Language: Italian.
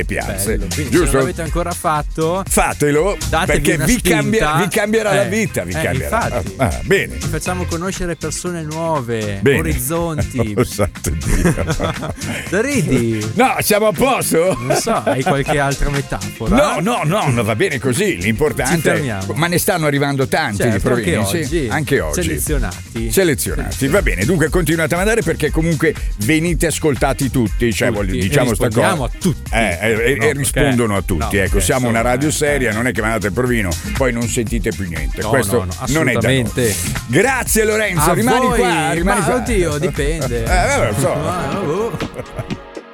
piace. Quindi se Giusto? non l'avete ancora fatto, fatelo, datevi perché una vi spinta. cambierà la vita. Vi cambierà. Infatti, bene. ci facciamo conoscere persone nuove, Bene. orizzonti. Oh, santo Dio. Ridi? No, siamo a posto? Non so, hai qualche altra metafora? No, va bene così. L'importante Ci fermiamo. ma ne stanno arrivando tanti di Certo, provenienze. Anche oggi. Selezionati. Va bene, dunque continuate a mandare perché comunque venite ascoltati tutti. Cioè, diciamo sta cosa. A tutti. E rispondono a tutti. Ecco, siamo una radio seria, non è che mandate il provino, poi non sentite più niente. Questo non è da noi. Grazie Lorenzo, rimani qua. Oddio, dipende. Lo so.